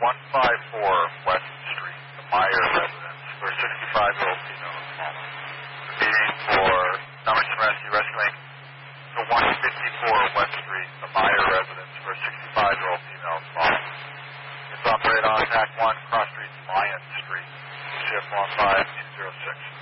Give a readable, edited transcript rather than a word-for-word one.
154 West Street, the Meyer residence, for a 65-year-old female and fallen. The meeting for Emerson Rescue Rescuing to 154 West Street, the Meyer residence, for a 65-year-old female and fallen. It's operated on Attack 1, Cross Street, Lyon Street, shift 15206.